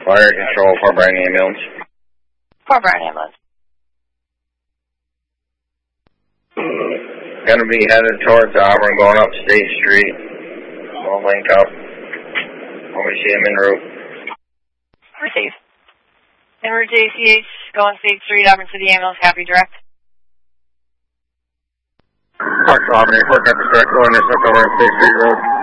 Fire control, Fort Bryan ambulance. Fort Bryan ambulance. Gonna be headed towards Auburn, going up State Street. We'll link up when we see him en route. Receive. En route to ACH, going State Street, Auburn City ambulance, copy direct. Fox Auburn, 8-4 Pepper Direct, going intercept over on State Street Road.